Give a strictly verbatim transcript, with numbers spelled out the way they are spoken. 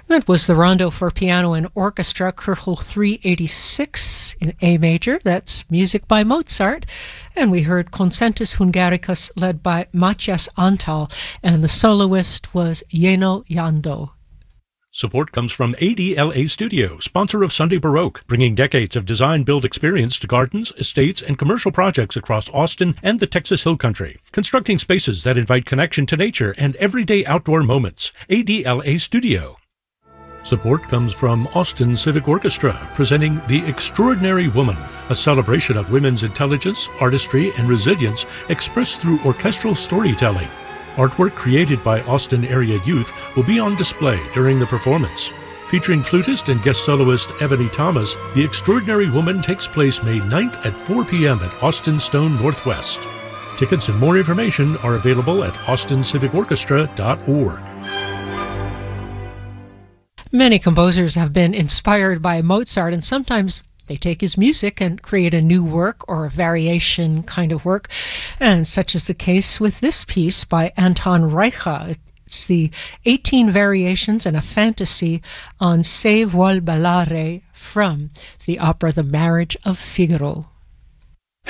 That was the Rondo for Piano and Orchestra, Köchel three eighty-six in A major. That's music by Mozart. And we heard Concertus Hungaricus led by Matthias Antal, and the soloist was Jeno Jando. Support comes from A D L A Studio, sponsor of Sunday Baroque, bringing decades of design-build experience to gardens, estates, and commercial projects across Austin and the Texas Hill Country. Constructing spaces that invite connection to nature and everyday outdoor moments. A D L A Studio. Support comes from Austin Civic Orchestra, presenting The Extraordinary Woman, a celebration of women's intelligence, artistry, and resilience expressed through orchestral storytelling. Artwork created by Austin area youth will be on display during the performance. Featuring flutist and guest soloist Ebony Thomas, The Extraordinary Woman takes place May ninth at four p.m. at Austin Stone Northwest. Tickets and more information are available at austin civic orchestra dot org. Many composers have been inspired by Mozart, and sometimes they take his music and create a new work or a variation kind of work, and such is the case with this piece by Anton Reicha. It's the eighteen variations and a fantasy on Se vuol ballare from the opera The Marriage of Figaro.